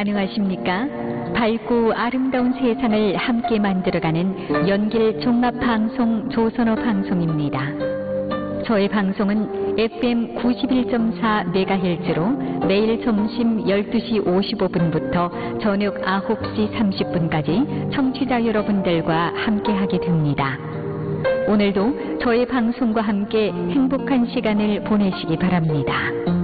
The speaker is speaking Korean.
안녕하십니까? 밝고 아름다운 세상을 함께 만들어가는 연길 종합방송 조선어 방송입니다. 저의 방송은 FM 91.4MHz로 매일 점심 12시 55분부터 저녁 9시 30분까지 청취자 여러분들과 함께하게 됩니다. 오늘도 저의 방송과 함께 행복한 시간을 보내시기 바랍니다.